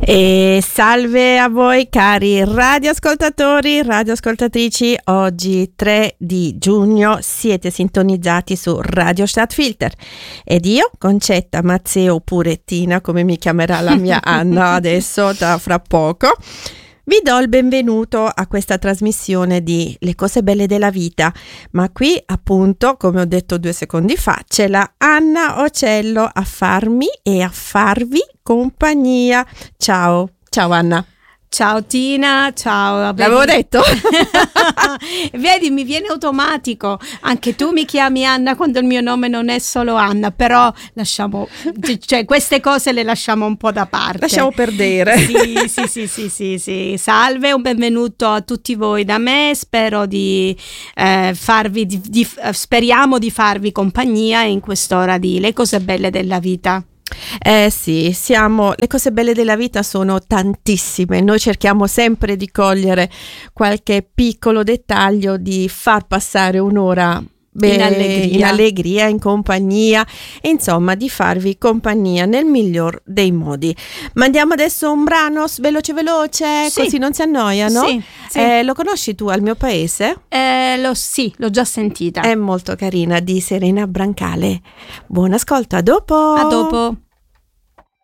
E salve a voi cari radioascoltatori, radioascoltatrici. Oggi 3 di giugno siete sintonizzati su Radio Stadtfilter ed io, Concetta Mazzeo Purettina, come mi chiamerà la mia Anna adesso da fra poco, vi do il benvenuto a questa trasmissione di Le cose belle della vita, ma qui appunto, come ho detto 2 secondi fa, c'è la Anna Ocello a farmi e a farvi compagnia. Ciao Anna. Ciao Tina, ciao. L'avevo detto? Vedi, mi viene automatico. Anche tu mi chiami Anna quando il mio nome non è solo Anna, però lasciamo, cioè queste cose le lasciamo un po' da parte. Lasciamo perdere. Sì. Salve, un benvenuto a tutti voi da me. Spero speriamo di farvi compagnia in quest'ora di Le cose belle della vita. Sì, le cose belle della vita sono tantissime, noi cerchiamo sempre di cogliere qualche piccolo dettaglio, di far passare un'ora in allegria, in compagnia, insomma di farvi compagnia nel miglior dei modi. Mandiamo adesso un brano veloce, sì, così non si annoiano. Sì. Lo conosci tu, Al mio paese? L'ho già sentita. È molto carina, di Serena Brancale. Buon ascolto, a dopo.